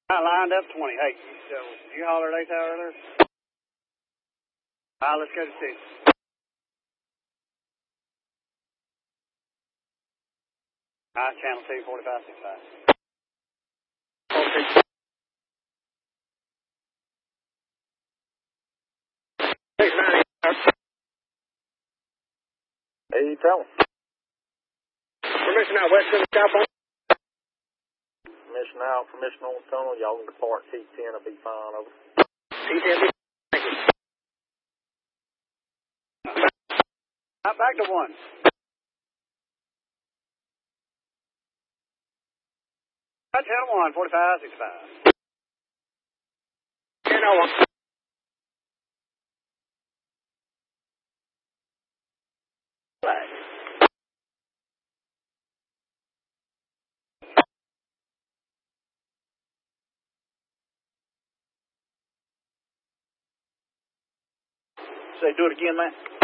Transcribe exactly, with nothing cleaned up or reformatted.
I lined up twenty. Hey, so did you holler at eight hour earlier? All right, let's go to six. All right, channel two, forty-five, sixty-five. Okay. six ninety. Hey, tell them. Permission out west in the south. Permission out, permission on the tunnel. Y'all can depart. T ten will be fine. Over. T ten, thank you. Not back to one. Right, channel one, forty-five, sixty-five. Channel one. Flag. Say, do it again, man.